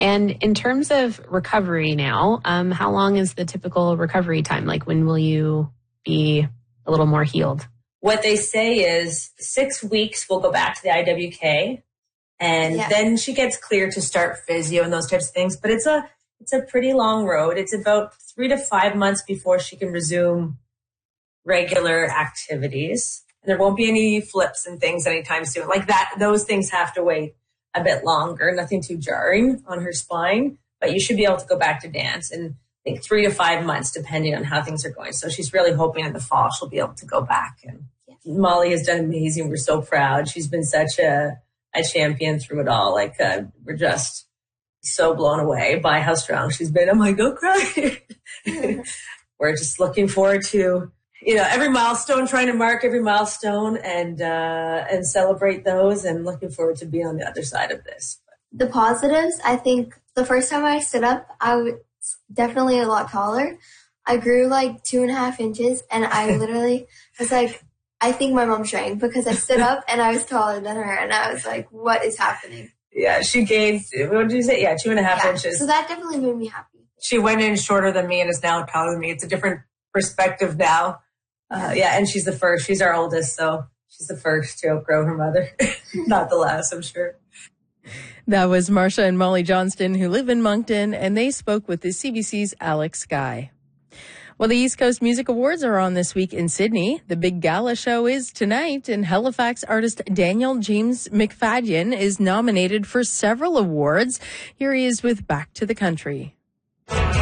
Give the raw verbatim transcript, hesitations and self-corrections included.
And in terms of recovery now, um, how long is the typical recovery time? Like, when will you be a little more healed? What they say is six weeks we'll go back to the I W K, and yeah. then she gets clear to start physio and those types of things. But it's a it's a pretty long road. It's about three to five months before she can resume regular activities. There won't be any flips and things anytime soon. Like that, those things have to wait a bit longer. Nothing too jarring on her spine, but you should be able to go back to dance in I think three to five months, depending on how things are going. So she's really hoping in the fall she'll be able to go back. And yeah. Molly has done amazing. We're so proud. She's been such a, a champion through it all. Like uh, we're just so blown away by how strong she's been. I'm like, go cry. We're just looking forward to, you know, every milestone, trying to mark every milestone and uh, and celebrate those, and looking forward to being on the other side of this. The positives, I think the first time I stood up, I was definitely a lot taller. I grew like two and a half inches, and I literally was like, I think my mom's trying, because I stood up and I was taller than her, and I was like, what is happening? Yeah, she gained, what did you say? Yeah, two and a half yeah, inches. So that definitely made me happy. She went in shorter than me and is now taller than me. It's a different perspective now. Uh, yeah, and she's the first. She's our oldest, so she's the first to outgrow her mother. Not the last, I'm sure. That was Marsha and Molly Johnston, who live in Moncton, and they spoke with the C B C's Alex Guy. Well, the East Coast Music Awards are on this week in Sydney. The big gala show is tonight, and Halifax artist Daniel James McFadyen is nominated for several awards. Here he is with Back to the Country.